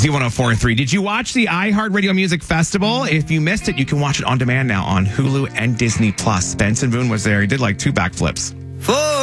Z104.3. Did you watch the iHeartRadio Music Festival? If you missed it, you can watch it on demand now on Hulu and Disney+. Benson Boone was there. He did like 2 backflips.